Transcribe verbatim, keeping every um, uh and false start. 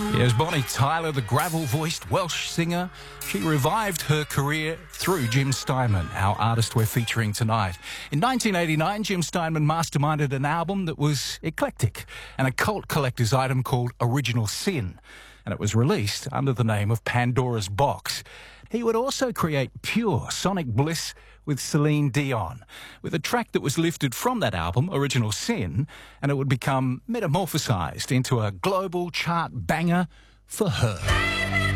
Here's Bonnie Tyler, the gravel-voiced Welsh singer. She revived her career through Jim Steinman, our artist we're featuring tonight. In nineteen eighty-nine, Jim Steinman masterminded an album that was eclectic and a cult collector's item called Original Sin, and it was released under the name of Pandora's Box. He would also create pure sonic bliss with Celine Dion, with a track that was lifted from that album, Original Sin, and it would become metamorphosized into a global chart banger for her.